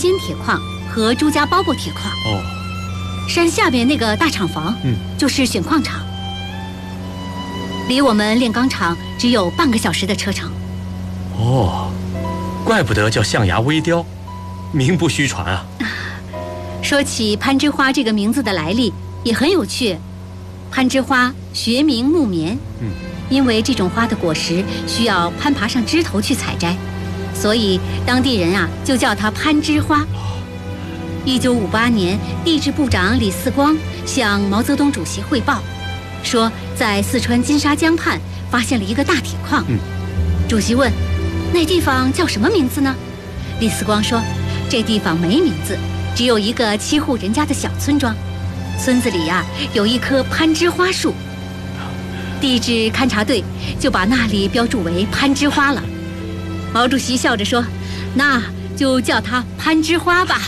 尖铁矿和朱家包布铁矿。 哦， 山下边那个大厂房，就是选矿场。离我们炼钢厂只有半个小时的车程。 哦，怪不得叫象牙微雕，名不虚传啊。 说起攀枝花这个名字的来历也很有趣。攀枝花学名木棉，因为这种花的果实需要攀爬上枝头去采摘，所以当地人啊就叫它攀枝花。1958年，地质部长李四光向毛泽东主席汇报，说在四川金沙江畔发现了一个大铁矿。主席问，那地方叫什么名字呢？李四光说，这地方没名字，只有一个7户人家的小村庄，村子里呀有一棵攀枝花树，地质勘察队就把那里标注为攀枝花了。毛主席笑着说，那就叫它攀枝花吧。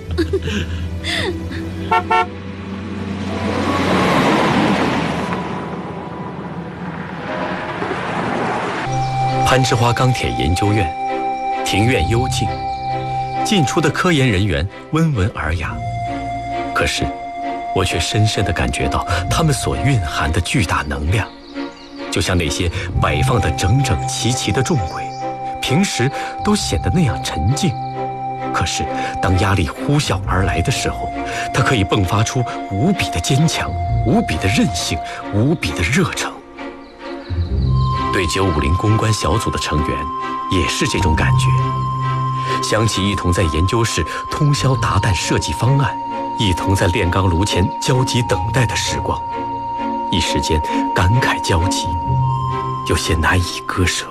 攀枝花钢铁研究院，庭院幽静，进出的科研人员温文尔雅，可是我却深深地感觉到他们所蕴含的巨大能量，就像那些摆放得整整齐齐的重轨，平时都显得那样沉静，可是当压力呼啸而来的时候，它可以迸发出无比的坚强，无比的韧性，无比的热诚。对950攻关小组的成员也是这种感觉，想起一同在研究室通宵达旦设计方案，一同在炼钢炉前焦急等待的时光，一时间感慨交集，有些难以割舍。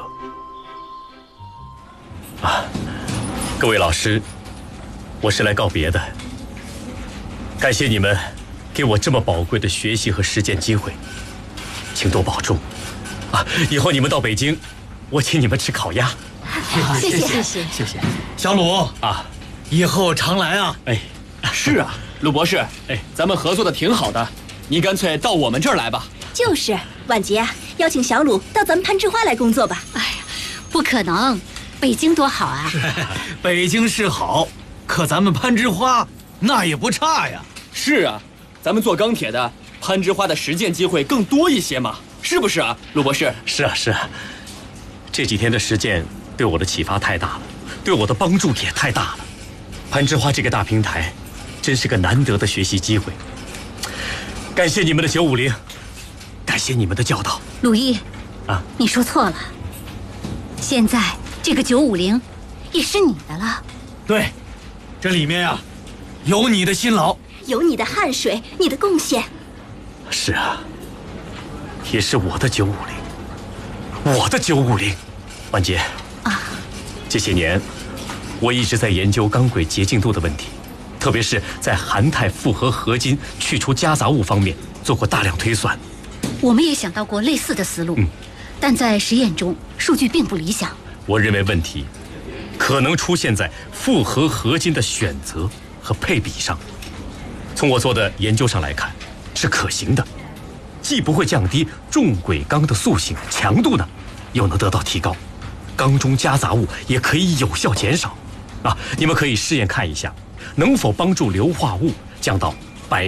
各位老师，我是来告别的，感谢你们给我这么宝贵的学习和实践机会，请多保重。以后你们到北京，我请你们吃烤鸭。 谢谢。 小鲁啊，以后常来啊。 是啊，鲁博士，咱们合作的挺好的，你干脆到我们这儿来吧。 就是，婉洁啊，邀请小鲁到咱们攀枝花来工作吧。 不可能，北京多好啊！ 北京是好，可咱们攀枝花那也不差呀。 是啊，咱们做钢铁的，攀枝花的实践机会更多一些嘛，是不是啊，鲁博士？ 是啊，这几天的实践对我的启发太大了，对我的帮助也太大了。攀枝花这个大平台，真是个难得的学习机会。感谢你们的950，感谢你们的教导。 鲁毅，你说错了，现在这个950也是你的了。 对，这里面啊，有你的辛劳， 有你的汗水，你的贡献。 是啊，也是我的950，我的950。婉洁这些年我一直在研究钢轨洁净度的问题，特别是在含钛复合合金去除夹杂物方面做过大量推算。 我们也想到过类似的思路，但在实验中数据并不理想。 我认为问题可能出现在复合合金的选择和配比上。从我做的研究上来看，是可行的，既不会降低重轨钢的塑性强度呢，又能得到提高，钢中夹杂物也可以有效减少。你们可以试验看一下，能否帮助硫化物降到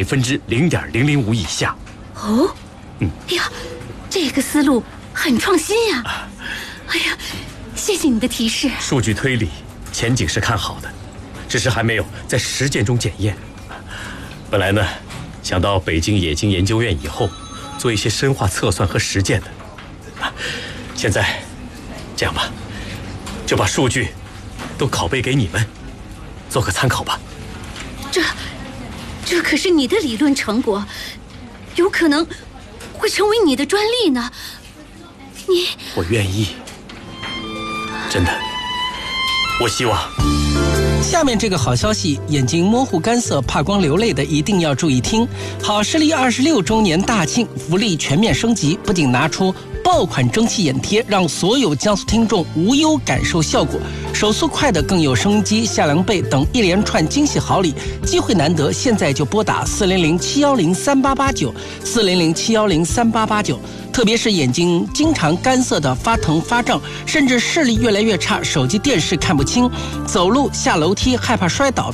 0.005%以下。 哎呀，这个思路很创新呀！谢谢你的提示。 数据推理前景是看好的，只是还没有在实践中检验。本来呢，想到北京冶金研究院以后做一些深化测算和实践的，现在这样吧，就把数据都拷贝给你们，做个参考吧。 这可是你的理论成果，有可能会成为你的专利呢。 我愿意，真的，我希望。 下面这个好消息，眼睛模糊干涩怕光流泪的一定要注意听。好视力26周年大庆，福利全面升级，不仅拿出爆款蒸汽眼贴，让所有江苏听众无忧感受效果，手速快的更有收音机、夏凉被等一连串惊喜好礼，机会难得，现在就拨打400-710-3889，400-710-3889。特别是眼睛经常干涩的发疼发胀，甚至视力越来越差，手机电视看不清，走路下楼梯害怕摔倒